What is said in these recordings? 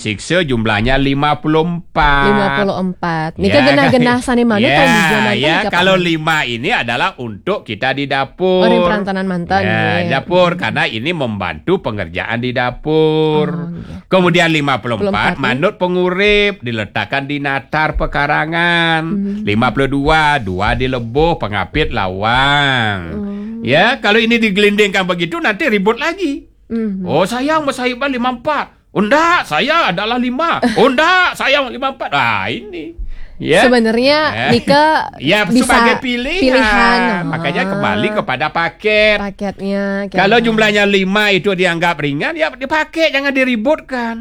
disiksa jumlahnya 54. 54. Nika genah-genah sane manu kalau 5 ini adalah untuk kita di dapur. Orang perantanan mantan. Dapur karena ini membantu pengerjaan di dapur. Kemudian 54 manut pengurip diletakkan di natar pekarangan. 52 2 dilebuh pengapit lawang. Ya, kalau ini digelindingkan begitu nanti ribut lagi. Oh, saya Masaiban 54. Oh, enggak, saya adalah 5. Oh, enggak, saya 54. Ah, ini. Ya. Sebenarnya Nika bisa sebagai pilihan. Makanya kembali kepada paketnya. Kalau jumlahnya 5 itu dianggap ringan, ya dipakai, jangan diributkan.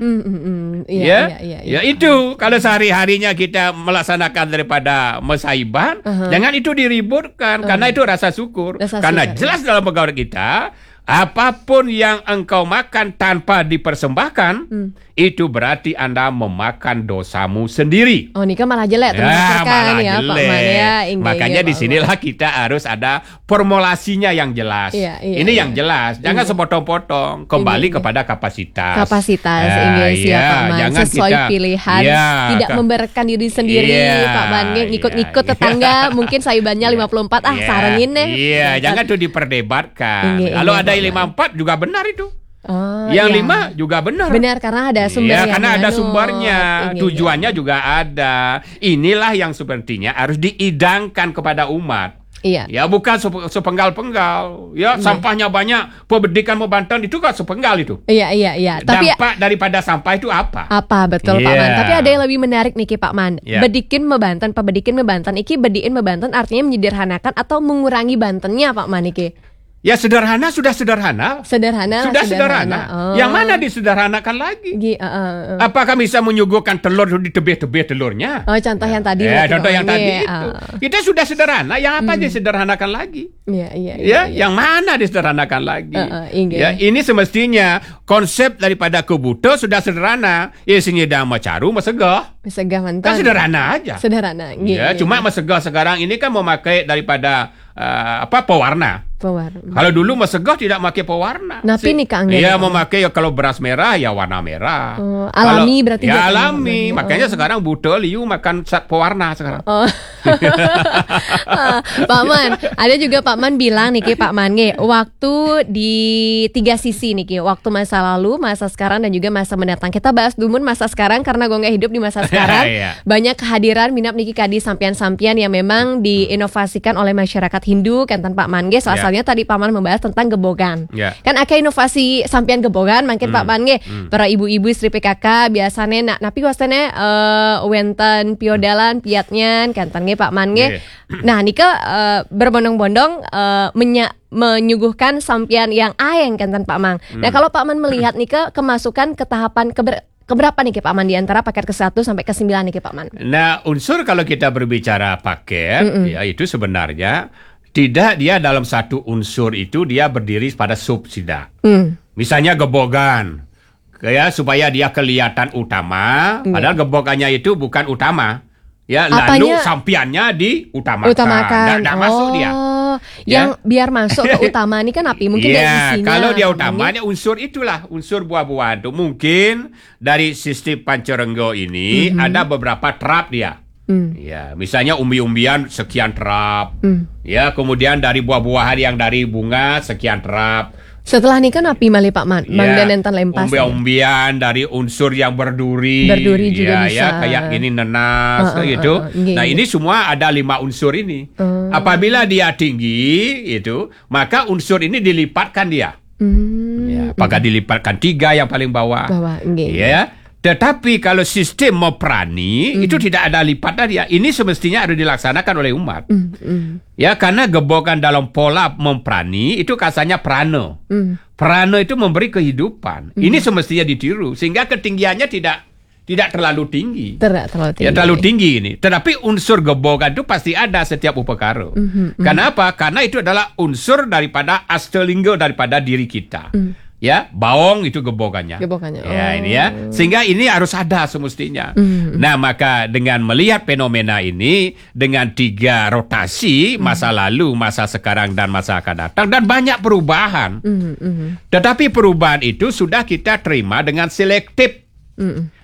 Ya itu. Kalau sehari-harinya kita melaksanakan daripada Masaiban, jangan itu diributkan karena itu rasa syukur. Karena jelas dalam pegawai kita, apapun yang engkau makan tanpa dipersembahkan, itu berarti Anda memakan dosamu sendiri. Oh, Nika malah jelek malah ya, jelek. Pak Man ya. Makanya disinilah kita harus ada formulasinya yang jelas. Ini yang jelas, jangan sepotong-potong. Kembali kepada kapasitas. Ya, Pak Man. Jangan sesuai pilihan, tidak memberatkan diri sendiri, Pak Man. Ngikut-ngikut tetangga, mungkin saibannya 54, sarangin deh. Jangan tuh diperdebatkan. Kalau ada 54 juga benar itu. Yang 5 juga benar. Benar karena ada sumbernya. Karena ada sumbernya. Tujuannya juga ada. Inilah yang sepertinya harus diidangkan kepada umat. Ya bukan sepenggal-penggal. Ya sampahnya banyak, pendidikan membantan itu kan sepenggal itu. Iya. Tapi dampak daripada sampah itu apa? Apa betul Pak Man. Tapi ada yang lebih menarik nih Pak Man. Bedikin mebantan, pebedikin mebantan. Iki bediin mebantan artinya menyederhanakan atau mengurangi bantennya Pak Man iki. Ya sederhana sudah sederhana. Sederhana. Yang mana disederhanakan lagi? Apakah bisa menyuguhkan telur di tebih-tebih telurnya? Oh, contoh yang tadi. Contoh yang tadi itu. Kita sudah sederhana, yang apa disederhanakan lagi? Yang mana disederhanakan lagi? Ini semestinya konsep daripada kebuto sudah sederhana. Isinya dah macaru, masegah. Masegah mantan. Kan sederhana aja. Sederhana. Cuma masegah sekarang ini kan memakai daripada pewarna. Kalau dulu Masegah tidak memakai pewarna. Tapi nih Kang. Iya memakai kalau beras merah ya warna merah. Alami berarti. Ya alami. Makanya sekarang buto liu makan pewarna sekarang. Pak Man, ada juga Pak Man bilang nih Pak Man waktu di 3 sisi nih waktu masa lalu, masa sekarang dan juga masa mendatang. Kita bahas dulu masa sekarang karena gue nggak hidup di masa sekarang. Banyak kehadiran minap niki kadi sampian-sampian yang memang diinovasikan oleh masyarakat Hindu kan Pak Man salah satunya tadi Pak Man membahas tentang gebogan. Kan akeh inovasi sampian gebogan makin Pak Man para ibu-ibu istri PKK biasanya napi wastane wenten piodalan piatnya kan Pak Man Nah nika berbondong-bondong menyuguhkan sampian yang aeng kan Pak Man. Nah kalau Pak Man melihat nika kemasukan ke tahapan keberapa nih Pak Man di antara paket ke-1 sampai ke-9 nih Pak Man? Nah, unsur kalau kita berbicara paket ya itu sebenarnya tidak dia dalam satu unsur itu dia berdiri pada subsida. Misalnya gebogan. Supaya dia kelihatan utama, padahal gebogannya itu bukan utama. Ya, lalu sampiannya diutamakan. Nggak masuk dia. Yang biar masuk ke utama ini kan api mungkin dari sisinya. Kalau dia utamanya unsur itulah, unsur buah-buahan itu. Mungkin dari sistem Pancarenggo ini ada beberapa terap dia. Ya, misalnya umbi-umbian sekian terap. Ya, kemudian dari buah-buahan yang dari bunga sekian terap. Setelah ini kan api mali Pak Man, Bang dan lempas. Umbi-umbian dari unsur yang berduri. Berduri juga bisa. Ya, kayak gini nenas gitu. Nah, ini semua ada 5 unsur ini. Apabila dia tinggi itu, maka unsur ini dilipatkan dia. Apakah dilipatkan 3 yang paling bawah? Ya. Tetapi kalau sistem memperani itu tidak ada lipatan dia. Ini semestinya harus dilaksanakan oleh umat. Ya, karena gebogan dalam pola memperani itu kasarnya prana. Prana itu memberi kehidupan. Ini semestinya ditiru sehingga ketinggiannya tidak terlalu tinggi. Terlalu tinggi ini. Tetapi unsur gebogan itu pasti ada setiap upakara. Kenapa? Karena itu adalah unsur daripada astalingga daripada diri kita. Ya, bawang itu gebogannya. Ya, ini ya. Sehingga ini harus ada semestinya. Nah, maka dengan melihat fenomena ini dengan 3 rotasi, masa lalu, masa sekarang dan masa akan datang dan banyak perubahan. Tetapi perubahan itu sudah kita terima dengan selektif.